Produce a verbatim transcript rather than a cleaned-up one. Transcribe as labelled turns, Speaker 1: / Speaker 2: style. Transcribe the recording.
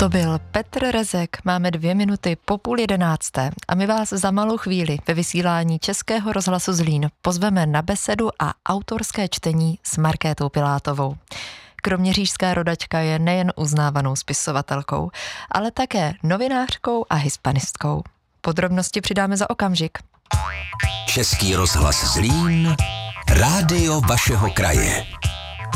Speaker 1: To byl Petr Rezek, máme dvě minuty po půl jedenácté a my vás za malou chvíli ve vysílání Českého rozhlasu Zlín pozveme na besedu a autorské čtení s Markétou Pilátovou. Kroměřížská rodačka je nejen uznávanou spisovatelkou, ale také novinářkou a hispanistkou. Podrobnosti přidáme za okamžik.
Speaker 2: Český rozhlas Zlín, rádio vašeho kraje.